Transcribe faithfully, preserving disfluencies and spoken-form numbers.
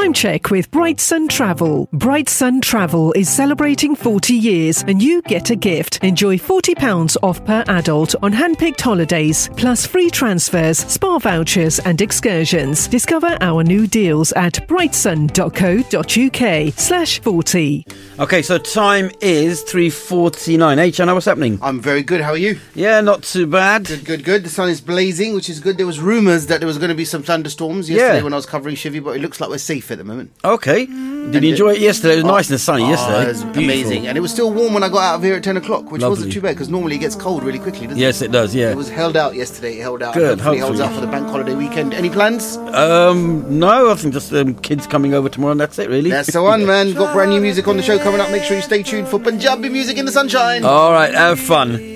Time check with Bright Sun Travel. Bright Sun Travel is celebrating forty years and you get a gift. Enjoy forty pounds off per adult on hand-picked holidays, plus free transfers, spa vouchers and excursions. Discover our new deals at brightsun.co.uk slash 40. Okay, so time is three forty-nine. Hey, Chana, what's happening? I'm very good. How are you? Yeah, not too bad. Good, good, good. The sun is blazing, which is good. There was rumours that there was going to be some thunderstorms yesterday Yeah. when I was covering Chivy, but it looks like we're safe at the moment. Okay. Did you enjoy it yesterday? It was nice and sunny Oh, yesterday. it was Beautiful. amazing. And it was still warm when I got out of here at ten o'clock, which Lovely. wasn't too bad, because normally it gets cold really quickly, doesn't Yes, it? it does, yeah. It was held out yesterday. It held out. Good, Hopefully it holds hopefully. out for the bank holiday weekend. Any plans? Um, no, I think just um, kids coming over tomorrow and that's it, really. That's the one, man. Got brand new music on the show coming up. Make sure you stay tuned for Punjabi music in the sunshine. All right, have fun.